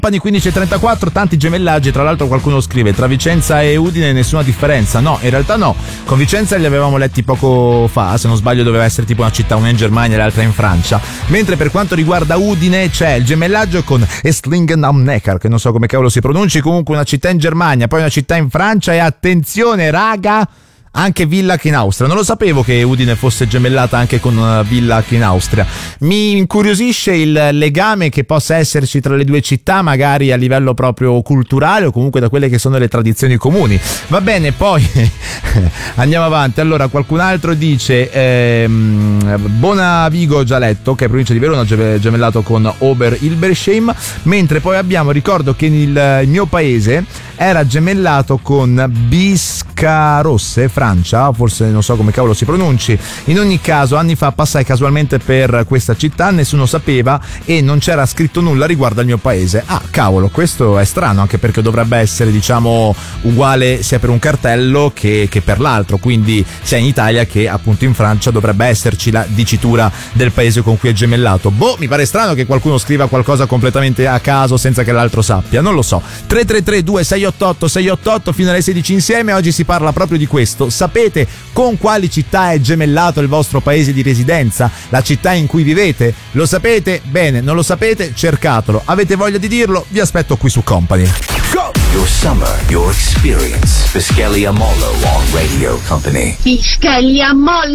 15:34, tanti gemellaggi. Tra l'altro qualcuno scrive: tra Vicenza e Udine nessuna differenza. No, in realtà no, con Vicenza li avevamo letti poco fa, se non sbaglio doveva essere tipo una città, una in Germania e l'altra in Francia, mentre per quanto riguarda Udine c'è il gemellaggio con Esslingen am Neckar, che non so come cavolo si pronunci, comunque una città in Germania, poi una città in Francia e attenzione raga, anche Villach in Austria. Non lo sapevo che Udine fosse gemellata anche con Villach in Austria. Mi incuriosisce il legame che possa esserci tra le due città, magari a livello proprio culturale o comunque da quelle che sono le tradizioni comuni. Va bene, poi andiamo avanti. Allora qualcun altro dice Bonavigo già letto, che è provincia di Verona, gemellato con Ober-Hilbersheim, mentre poi abbiamo, ricordo che il mio paese era gemellato con Biscarosse, Francia, forse non so come cavolo si pronunci. In ogni caso, anni fa passai casualmente per questa città, nessuno sapeva e non c'era scritto nulla riguardo al mio paese. Ah, cavolo, questo è strano, anche perché dovrebbe essere, diciamo, uguale sia per un cartello che per l'altro, quindi sia in Italia che appunto in Francia dovrebbe esserci la dicitura del paese con cui è gemellato. Boh, mi pare strano che qualcuno scriva qualcosa completamente a caso senza che l'altro sappia, non lo so. 333-2688-688 fino alle 16 insieme. Oggi si parla proprio di questo. Sapete con quali città è gemellato il vostro paese di residenza? La città in cui vivete? Lo sapete? Bene, non lo sapete? Cercatelo. Avete voglia di dirlo? Vi aspetto qui su Company. Go! Your summer, your experience. Fischelli Amolo on Radio Company. Fischelli Amolo.